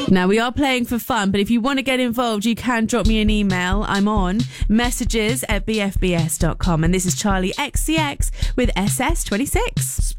Now, we are playing for fun, but if you want to get involved, you can drop me an email. I'm on messages@bfbs.com. And this is Charlie XCX with SS26.